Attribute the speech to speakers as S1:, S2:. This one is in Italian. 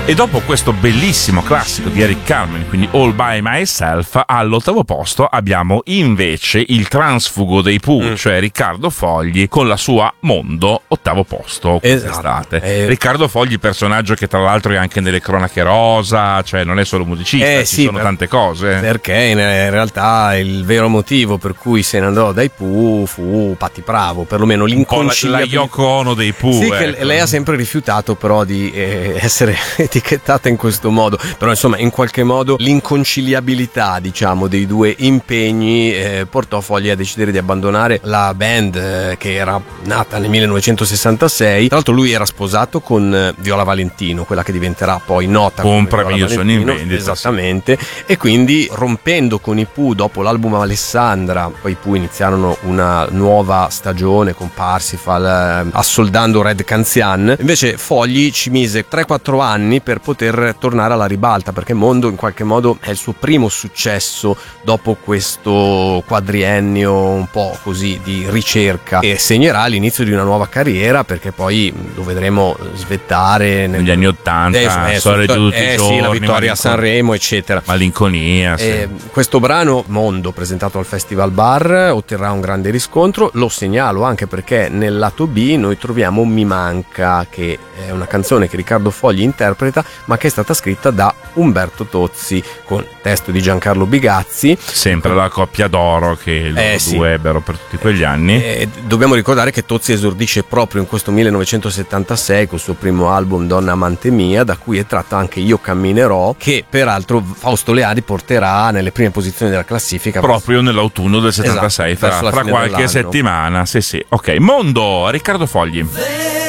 S1: E dopo questo bellissimo classico di Eric Carmen, quindi All By Myself, all'8° posto abbiamo invece il transfugo dei Pooh, cioè Riccardo Fogli con la sua Mondo, 8° posto quest'estate. Riccardo Fogli, personaggio che tra l'altro è anche nelle cronache rosa, cioè non è solo musicista, ci sono tante cose.
S2: Perché in realtà il vero motivo per cui se ne andò dai Pooh fu Patti Bravo, perlomeno l'inconciliabilità.
S1: La Yoko Ono dei Pooh.
S2: Sì, che lei ha sempre rifiutato però di essere etichettata in questo modo, però insomma in qualche modo l'inconciliabilità, diciamo, dei due impegni portò Fogli a decidere di abbandonare la band che era nata nel 1966. Tra l'altro lui era sposato con Viola Valentino, quella che diventerà poi nota come
S1: Comprami, io sono in vendita.
S2: Esattamente. E quindi rompendo con i Pooh dopo l'album Alessandra, poi i Pooh iniziarono una nuova stagione con Parsifal, assoldando Red Canzian. Invece Fogli ci mise 3-4 anni per poter tornare alla ribalta, perché Mondo in qualche modo è il suo primo successo dopo questo quadriennio un po' così di ricerca, e segnerà l'inizio di una nuova carriera, perché poi lo vedremo svettare
S1: negli anni 80, Storia di tutti i giorni,
S2: sì, la vittoria a Sanremo, eccetera.
S1: Malinconia, sì.
S2: Questo brano Mondo, presentato al Festival Bar, otterrà un grande riscontro. Lo segnalo anche perché nel lato B noi troviamo Mi Manca, che è una canzone che Riccardo Fogli interpreta, ma che è stata scritta da Umberto Tozzi con testo di Giancarlo Bigazzi,
S1: sempre la coppia d'oro che loro due ebbero per tutti quegli anni.
S2: Dobbiamo ricordare che Tozzi esordisce proprio in questo 1976 col suo primo album Donna Amante Mia, da cui è tratto anche Io Camminerò, che peraltro Fausto Leali porterà nelle prime posizioni della classifica
S1: proprio nell'autunno del 76, fra qualche settimana. Sì, ok. Mondo, Riccardo Fogli.